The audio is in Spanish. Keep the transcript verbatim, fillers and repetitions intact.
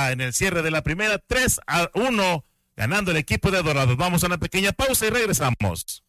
ya en el cierre de la primera, tres a uno, ganando el equipo de Dorados. Vamos a una pequeña pausa y regresamos.